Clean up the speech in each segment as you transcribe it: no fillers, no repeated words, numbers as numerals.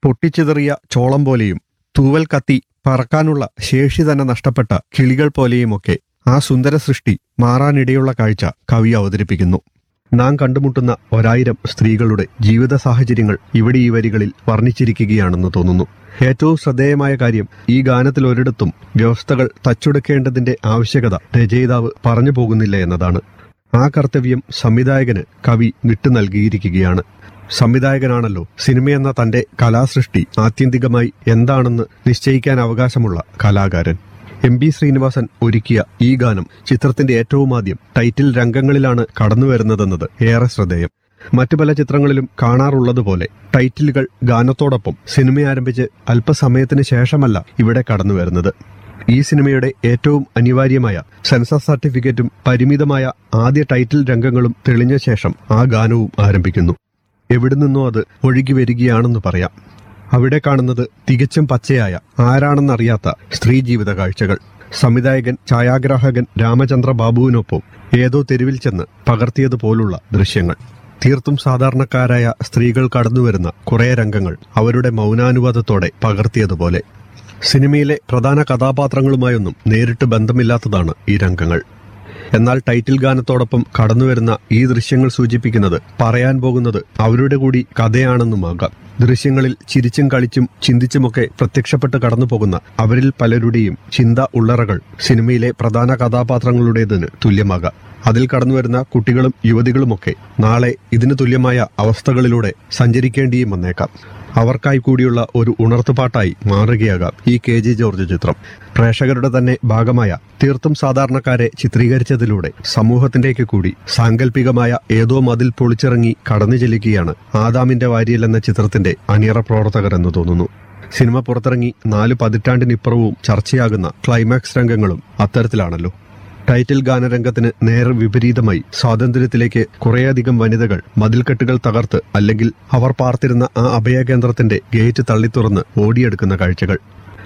പൊട്ടിച്ചിതറിയ ചോളം പോലെയും തൂവൽ കത്തി പറക്കാനുള്ള ശേഷി തന്നെ നഷ്ടപ്പെട്ട കിളികൾ പോലെയുമൊക്കെ ആ സുന്ദര സൃഷ്ടി മാറാനിടയുള്ള കാഴ്ച കവി അവതരിപ്പിക്കുന്നു. നാം കണ്ടുമുട്ടുന്ന 1000 സ്ത്രീകളുടെ ജീവിത സാഹചര്യങ്ങൾ ഇവിടെ ഈ വരികളിൽ വർണ്ണിച്ചിരിക്കുകയാണെന്ന് തോന്നുന്നു. ഏറ്റവും ശ്രദ്ധേയമായ കാര്യം ഈ ഗാനത്തിൽ ഒരിടത്തും വ്യവസ്ഥകൾ തച്ചൊടുക്കേണ്ടതിന്റെ ആവശ്യകത രചയിതാവ് പറഞ്ഞു പോകുന്നില്ല എന്നതാണ്. ആ കർത്തവ്യം സംവിധായകന് കവി വിട്ടു നൽകിയിരിക്കുകയാണ്. സംവിധായകനാണല്ലോ സിനിമയെന്ന തന്റെ കലാസൃഷ്ടി ആത്യന്തികമായി എന്താണെന്ന് നിശ്ചയിക്കാൻ അവകാശമുള്ള കലാകാരൻ. എം ബി ശ്രീനിവാസൻ ഒരുക്കിയ ഈ ഗാനം ചിത്രത്തിന്റെ ഏറ്റവും ആദ്യം ടൈറ്റിൽ രംഗങ്ങളിലാണ് കടന്നുവരുന്നതെന്നത് ഏറെ ശ്രദ്ധേയം. മറ്റു പല ചിത്രങ്ങളിലും കാണാറുള്ളതുപോലെ ടൈറ്റിലുകൾ ഗാനത്തോടൊപ്പം സിനിമ ആരംഭിച്ച് അല്പസമയത്തിന് ശേഷമല്ല ഇവിടെ കടന്നുവരുന്നത്. ഈ സിനിമയുടെ ഏറ്റവും അനിവാര്യമായ സെൻസർ സർട്ടിഫിക്കറ്റും പരിമിതമായ ആദ്യ ടൈറ്റിൽ രംഗങ്ങളും തെളിഞ്ഞ ശേഷം ആ ഗാനവും ആരംഭിക്കുന്നു. എവിടെ നിന്നോ അത് ഒഴുകി വരികയാണെന്ന് പറയാം. അവിടെ കാണുന്നത് തികച്ചും പച്ചയായ ആരാണെന്നറിയാത്ത സ്ത്രീ ജീവിത കാഴ്ചകൾ. സംവിധായകൻ ഛായാഗ്രാഹകൻ രാമചന്ദ്ര ബാബുവിനൊപ്പം ഏതോ തെരുവിൽ ചെന്ന് പകർത്തിയതുപോലുള്ള ദൃശ്യങ്ങൾ. തീർത്തും സാധാരണക്കാരായ സ്ത്രീകൾ കടന്നുവരുന്ന കുറേ രംഗങ്ങൾ അവരുടെ മൗനാനുവാദത്തോടെ പകർത്തിയതുപോലെ. സിനിമയിലെ പ്രധാന കഥാപാത്രങ്ങളുമായൊന്നും നേരിട്ട് ബന്ധമില്ലാത്തതാണ് ഈ രംഗങ്ങൾ. എന്നാൽ ടൈറ്റിൽ ഗാനത്തോടൊപ്പം കടന്നുവരുന്ന ഈ ദൃശ്യങ്ങൾ സൂചിപ്പിക്കുന്നത് പറയാൻ പോകുന്നത് അവരുടെ കൂടി കഥയാണെന്നുമാകാം. ദൃശ്യങ്ങളിൽ ചിരിച്ചും കളിച്ചും ചിന്തിച്ചുമൊക്കെ പ്രത്യക്ഷപ്പെട്ട് കടന്നു പോകുന്ന അവരിൽ പലരുടെയും ചിന്ത ഉള്ളറകൾ സിനിമയിലെ പ്രധാന കഥാപാത്രങ്ങളുടേതിന് തുല്യമാകാം. അതിൽ കടന്നുവരുന്ന കുട്ടികളും യുവതികളുമൊക്കെ നാളെ ഇതിന് തുല്യമായ അവസ്ഥകളിലൂടെ സഞ്ചരിക്കേണ്ടിയും വന്നേക്കാം. അവർക്കായി കൂടിയുള്ള ഒരു ഉണർത്തുപാട്ടായി മാറുകയാകാം ഈ KG ജോർജ് ചിത്രം. പ്രേക്ഷകരുടെ തന്നെ ഭാഗമായ തീർത്തും സാധാരണക്കാരെ ചിത്രീകരിച്ചതിലൂടെ സമൂഹത്തിലേക്ക് കൂടി സാങ്കല്പികമായ ഏതോ മതിൽ പൊളിച്ചിറങ്ങി കടന്നു ചെല്ലുകയാണ് ആദാമിന്റെ വാരിയൽ എന്ന ചിത്രത്തിന്റെ അണിയറ പ്രവർത്തകർ എന്ന് തോന്നുന്നു. സിനിമ പുറത്തിറങ്ങി 4 പതിറ്റാണ്ടിനിപ്പുറവും ചർച്ചയാകുന്ന ക്ലൈമാക്സ് രംഗങ്ങളും അത്തരത്തിലാണല്ലോ. ടൈറ്റിൽ ഗാനരംഗത്തിന് നേർ വിപരീതമായി സ്വാതന്ത്ര്യത്തിലേക്ക് കുറേയധികം വനിതകൾ മതിൽക്കെട്ടുകൾ തകർത്ത് അല്ലെങ്കിൽ അവർ പാർത്തിരുന്ന ആ അഭയകേന്ദ്രത്തിന്റെ ഗേറ്റ് തള്ളിത്തുറന്ന് ഓടിയെടുക്കുന്ന കാഴ്ചകൾ.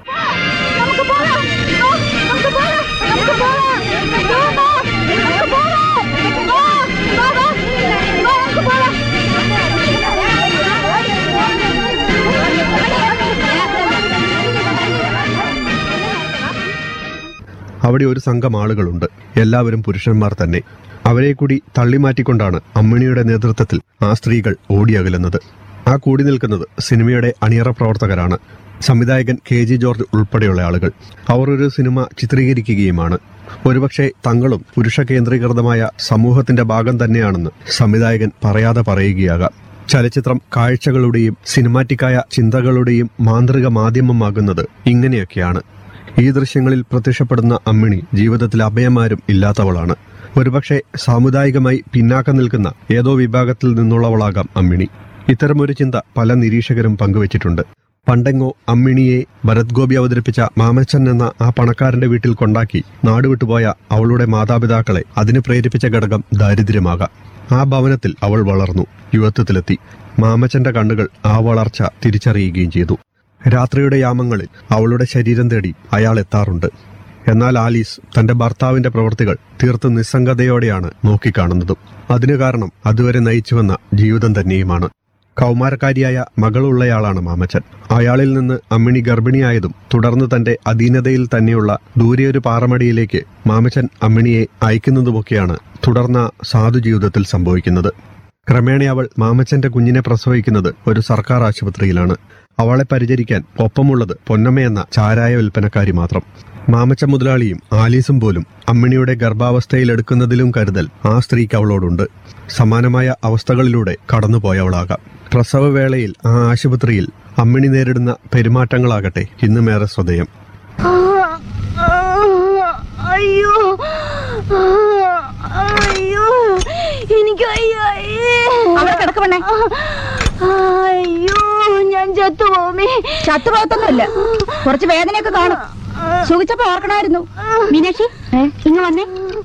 അവിടെ ഒരു സംഘം ആളുകളുണ്ട്. എല്ലാവരും പുരുഷന്മാർ തന്നെ. അവരെ കൂടി തള്ളിമാറ്റിക്കൊണ്ടാണ് അമ്മിണിയുടെ നേതൃത്വത്തിൽ ആ സ്ത്രീകൾ ഓടിയകലുന്നത്. ആ കൂടി നിൽക്കുന്നത് സിനിമയുടെ അണിയറ പ്രവർത്തകരാണ്. സംവിധായകൻ KG ജോർജ് ഉൾപ്പെടെയുള്ള ആളുകൾ. അവർ ഒരു സിനിമ ചിത്രീകരിക്കുകയുമാണ്. ഒരുപക്ഷെ തങ്ങളും പുരുഷ കേന്ദ്രീകൃതമായ സമൂഹത്തിന്റെ ഭാഗം തന്നെയാണെന്ന് സംവിധായകൻ പറയാതെ പറയുകയാകാം. ചലച്ചിത്രം കാഴ്ചകളുടെയും സിനിമാറ്റിക്കായ ചിന്തകളുടെയും മാന്ത്രിക മാധ്യമമാകുന്നത് ഇങ്ങനെയൊക്കെയാണ്. ഈ ദൃശ്യങ്ങളിൽ പ്രത്യക്ഷപ്പെടുന്ന അമ്മിണി ജീവിതത്തിൽ അഭയമാരും ഇല്ലാത്തവളാണ്. ഒരുപക്ഷെ സാമുദായികമായി പിന്നാക്കം നിൽക്കുന്ന ഏതോ വിഭാഗത്തിൽ നിന്നുള്ളവളാകാം അമ്മിണി. ഇത്തരമൊരു ചിന്ത പല നിരീക്ഷകരും പങ്കുവച്ചിട്ടുണ്ട്. പണ്ടെങ്ങോ അമ്മിണിയെ ഭരത് ഗോപി അവതരിപ്പിച്ച മാമച്ചൻ എന്ന ആ പണക്കാരന്റെ വീട്ടിൽ കൊണ്ടാക്കി നാടുവിട്ടുപോയ അവളുടെ മാതാപിതാക്കളെ അതിന് പ്രേരിപ്പിച്ച ഘടകം ദാരിദ്ര്യമാകാം. ആ ഭവനത്തിൽ അവൾ വളർന്നു, യുവത്വത്തിലെത്തി. മാമച്ചന്റെ കണ്ണുകൾ ആ വളർച്ച തിരിച്ചറിയുകയും ചെയ്തു. രാത്രിയുടെ യാമങ്ങളിൽ അവളുടെ ശരീരം തേടി അയാൾ എത്താറുണ്ട്. എന്നാൽ ആലീസ് തന്റെ ഭർത്താവിന്റെ പ്രവൃത്തികൾ തീർത്തും നിസ്സംഗതയോടെയാണ് നോക്കിക്കാണുന്നതും. അതിനു കാരണം അതുവരെ നയിച്ചുവന്ന ജീവിതം തന്നെയുമാണ്. കൗമാരക്കാരിയായ മകളുള്ളയാളാണ് മാമച്ചൻ. അയാളിൽ നിന്ന് അമ്മിണി ഗർഭിണിയായതും തുടർന്ന് തന്റെ അധീനതയിൽ തന്നെയുള്ള ദൂരെയൊരു പാറമടിയിലേക്ക് മാമച്ചൻ അമ്മിണിയെ അയക്കുന്നതുമൊക്കെയാണ് തുടർന്ന സാധു ജീവിതത്തിൽ സംഭവിക്കുന്നത്. ക്രമേണ അവൾ മാമച്ചന്റെ കുഞ്ഞിനെ പ്രസവിക്കുന്നത് ഒരു സർക്കാർ ആശുപത്രിയിലാണ്. അവളെ പരിചരിക്കാൻ ഒപ്പമുള്ളത് പൊന്നമ്മയെന്ന ചാരായ വിൽപ്പനക്കാരി മാത്രം. മാമച്ച മുതലാളിയും ആലീസും പോലും അമ്മിണിയുടെ ഗർഭാവസ്ഥയിലെടുക്കുന്നതിലും കരുതൽ ആ സ്ത്രീക്ക് അവളോടുണ്ട്. സമാനമായ അവസ്ഥകളിലൂടെ കടന്നുപോയവളാകാം. പ്രസവവേളയിൽ ആ ആശുപത്രിയിൽ അമ്മിണി നേരിടുന്ന പെരുമാറ്റങ്ങളാകട്ടെ ഇന്നുമേറെ ശ്രദ്ധേയം. അയ്യോ അയ്യോ എനിക്ക് അയ്യോ അയ്യോ ഞാൻ ചത്തുപോമേ. ചത്തുപോകത്തൊന്നുമില്ല, കുറച്ച് വേദനയൊക്കെ കാണും. സുഖിച്ചപ്പോ ഓർക്കണമായിരുന്നു. മീനാക്ഷി ഇങ്ങ് വന്നേ.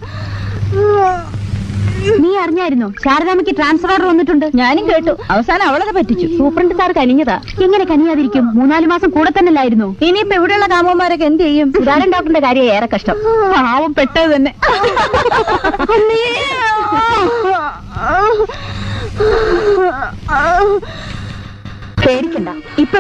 നീ അറിഞ്ഞായിരുന്നോ ശാരദാമ്മയ്ക്ക് ട്രാൻസ്ഫർ ഓർഡർ വന്നിട്ടുണ്ട്? ഞാനും കേട്ടു. അവസാനം അവളത് പറ്റിച്ചു. Superintendent sir കനിഞ്ഞതാ. എങ്ങനെ കനിയാതിരിക്കും? 3-4 മാസം കൂടെ തന്നെയല്ലായിരുന്നു. ഇനിയിപ്പോ ഇവിടെയുള്ള കാമന്മാരൊക്കെ എന്ത് ചെയ്യും? സുധാരൻ ഡോക്ടറിന്റെ കാര്യം ഏറെ കഷ്ടം. പാവം പെട്ടത് തന്നെ. പേടിക്കണ്ട, ഇപ്പൊ